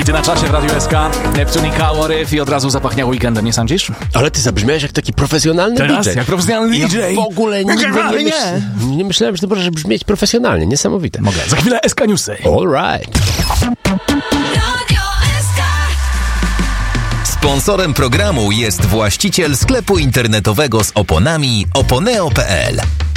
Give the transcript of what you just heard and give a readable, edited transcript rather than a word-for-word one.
będzie na czasie w Radiu SK. Neptunika, Łoryf i od razu zapachnia weekendem, nie sądzisz? Ale ty zabrzmiałeś jak taki profesjonalny Teraz DJ. jak profesjonalny DJ. Ja w ogóle nie myślałem, że ty możesz brzmieć profesjonalnie. Niesamowite. Mogę. Za chwilę SK Newsy. All right. Sponsorem programu jest właściciel sklepu internetowego z oponami oponeo.pl.